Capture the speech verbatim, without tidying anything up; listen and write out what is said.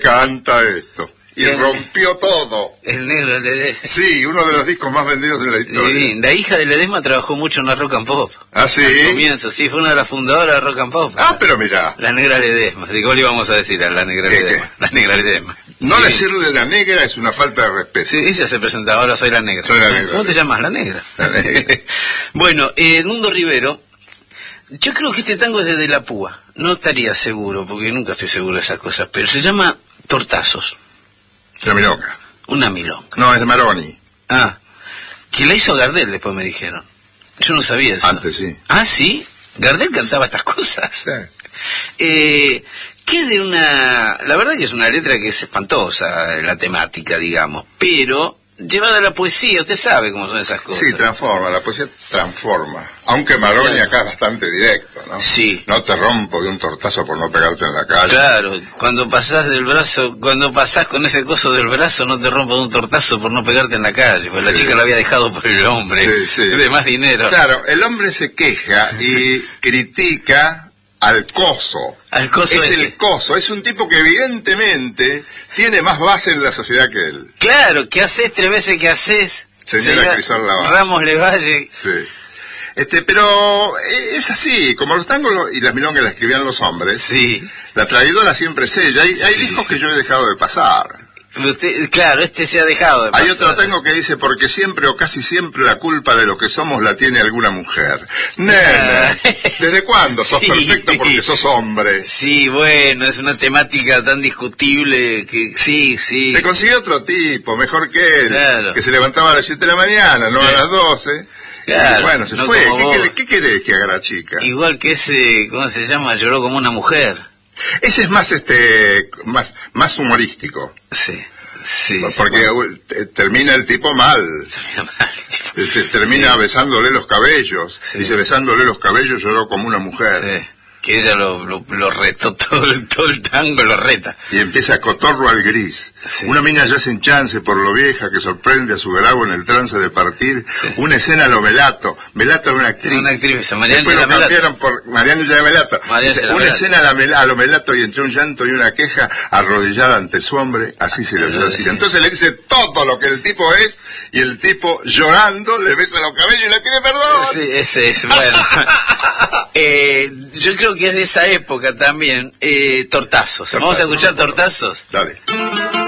Canta esto. Y el, rompió todo. El negro Ledesma. Sí, uno de los discos más vendidos de la historia. Sí, la hija de Ledesma trabajó mucho en la Rock and Pop. Ah, sí. Al comienzo, sí, fue una de las fundadoras de Rock and Pop. Ah, pero mirá. La negra Ledesma. Digo, le íbamos a decir a la negra ¿Qué, Ledesma. qué? La negra Ledesma. No sí. Decirle la negra es una falta de respeto. Sí, ella se presentaba, ahora soy la negra. Soy la negra. ¿Cómo te llamas? La negra. La negra. Bueno, eh, Mundo Rivero, yo creo que este tango es de De la Púa. No estaría seguro, porque nunca estoy seguro de esas cosas, pero se llama Tortazos. La milonga. Una milonga. No, es de Maroni. Ah, que la hizo Gardel, después me dijeron. Yo no sabía eso. Antes sí. Ah, ¿sí? Gardel cantaba estas cosas. Sí. Eh, que de una... La verdad que es una letra que es espantosa, la temática, digamos, pero llevada a la poesía, usted sabe cómo son esas cosas. Sí, transforma, la poesía transforma. Aunque Maroni claro. acá es bastante directo, ¿no? Sí. No te rompo de un tortazo por no pegarte en la calle. Claro, cuando pasás del brazo, cuando pasás con ese coso del brazo, no te rompo de un tortazo por no pegarte en la calle, porque sí. La chica lo había dejado por el hombre, sí, sí. de más dinero. Claro, el hombre se queja y critica al coso. Al coso es ese. el coso, es un tipo que evidentemente tiene más base en la sociedad que él. Claro, ¿qué haces tres veces que haces? Señora Crisol Lavalle. Ramos Levalle. Sí. Este, pero es así, como los tangos y las milongas las escribían los hombres, sí. La traidora siempre es ella. Hay, hay sí. discos que yo he dejado de pasar. Usted, claro, este se ha dejado de pasar. Hay otro tango que dice, porque siempre o casi siempre la culpa de lo que somos la tiene alguna mujer. Nene, ¿desde cuándo sos sí. perfecto porque sos hombre? Sí, bueno, es una temática tan discutible que sí, sí. Se consiguió otro tipo, mejor que él, claro. que se levantaba a las siete de la mañana, no claro. a las doce. Claro, y bueno, se no fue. ¿Qué, ¿Qué, ¿Qué querés que haga la chica? Igual que ese, ¿cómo se llama? Lloró como una mujer. Ese es más este más más humorístico. Sí, sí. Porque sí, bueno. termina el tipo mal. Termina mal. El tipo. Termina sí. besándole los cabellos. Sí. Dice, besándole los cabellos lloró como una mujer. Sí. Que ella lo, lo, lo retó todo el, todo el tango, lo reta. Y empieza cotorro al gris. Sí. Una mina ya sin chance por lo vieja que sorprende a su grabo en el trance de partir. Sí. Una escena a lo Melato. Melato era una actriz. Una actriz, Mariana Después lo cambiaron por Mariana ya Melato. Dice, una Melato. Escena a, la, a lo Melato y entre un llanto y una queja, arrodillada ante su hombre, así se le oyó decir. Entonces le dice todo lo que el tipo es, y el tipo llorando le besa los cabellos y le pide perdón. Sí, ese es, bueno. eh, yo creo que es de esa época también, eh, Tortazos. Tortazos. Vamos a escuchar Tortazos. Dale.